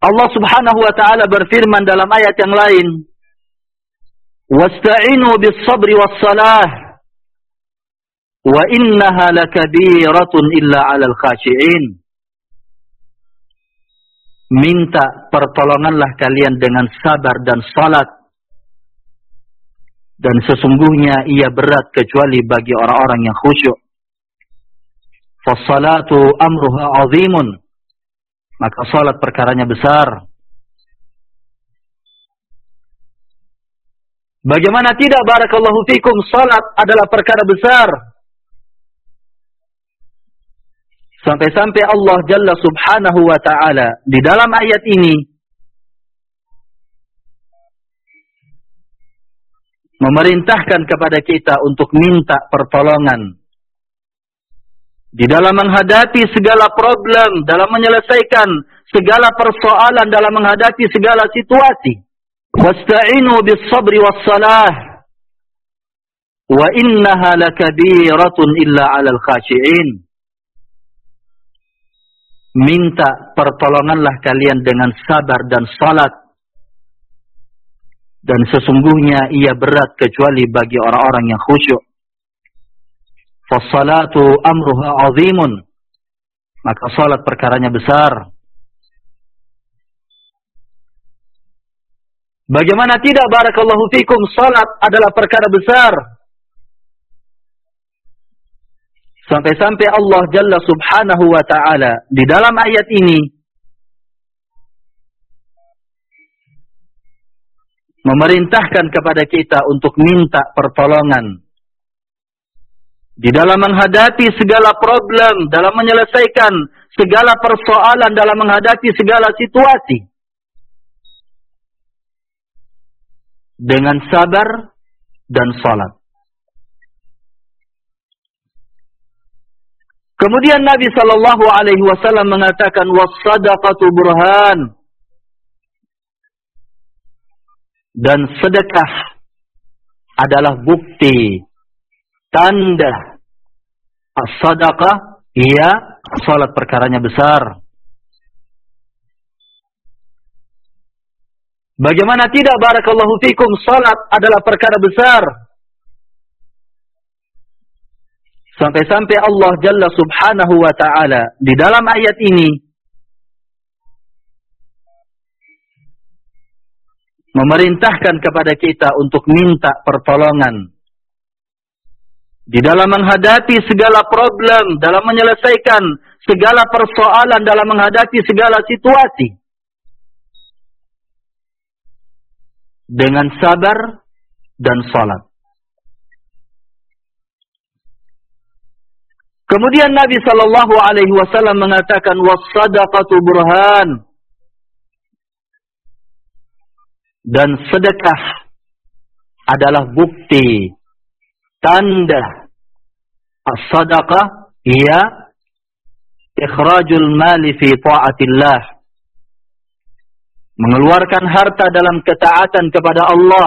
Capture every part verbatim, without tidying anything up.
Allah Subhanahu wa taala berfirman dalam ayat yang lain, "Wasta'inu bis-sabri was-salah wa innaha lakabiratun illa 'alal khashi'in." Minta pertolonganlah kalian dengan sabar dan salat, dan sesungguhnya ia berat kecuali bagi orang-orang yang khusyuk. Fas-salatu amruha 'azimun. Maka salat perkaranya besar. Bagaimana tidak, barakallahu fikum, salat adalah perkara besar. Sampai-sampai Allah Jalla Subhanahu wa ta'ala di dalam ayat ini memerintahkan kepada kita untuk minta pertolongan di dalam menghadapi segala problem, dalam menyelesaikan segala persoalan, dalam menghadapi segala situasi. Wasta'inu bis-sabri was-salah wa innaha lakabiratun illa 'alal khashi'in. Minta pertolonganlah kalian dengan sabar dan salat, dan sesungguhnya ia berat kecuali bagi orang-orang yang khusyuk. Fas-salatu amruha 'azimun. Maka salat perkaranya besar. Bagaimana tidak, barakallahu fikum, salat adalah perkara besar. Sampai-sampai Allah Jalla Subhanahu wa ta'ala di dalam ayat ini memerintahkan kepada kita untuk minta pertolongan di dalam menghadapi segala problem, dalam menyelesaikan segala persoalan, dalam menghadapi segala situasi, dengan sabar dan salat. Kemudian Nabi sallallahu alaihi wasallam mengatakan, was-sadaqatu burhan. Dan sedekah adalah bukti, tanda. As-sadaqah, iya, salat perkaranya besar. Bagaimana tidak, barakallahu fikum, salat adalah perkara besar. Sampai-sampai Allah Jalla Subhanahu wa ta'ala di dalam ayat ini memerintahkan kepada kita untuk minta pertolongan di dalam menghadapi segala problem, dalam menyelesaikan segala persoalan, dalam menghadapi segala situasi, dengan sabar dan salat. Kemudian Nabi sallallahu alaihi wasallam mengatakan, was-sadaqatu burhan. Dan sedekah adalah bukti, tanda. As-sadaqah hiya ikhrajul mali fi ta'atillah. Mengeluarkan harta dalam ketaatan kepada Allah.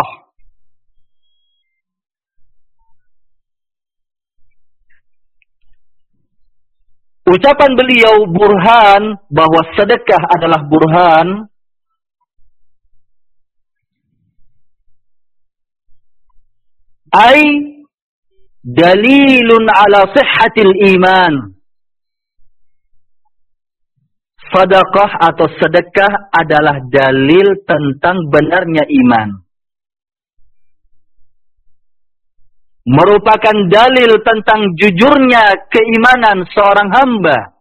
Ucapan beliau burhan, bahwa sedekah adalah burhan, ay dalilun ala sihhatil iman. Sedekah atau sedekah adalah dalil tentang benarnya iman. Merupakan dalil tentang jujurnya keimanan seorang hamba.